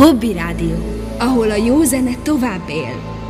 Hobby Rádió, ahol a jó zene tovább él.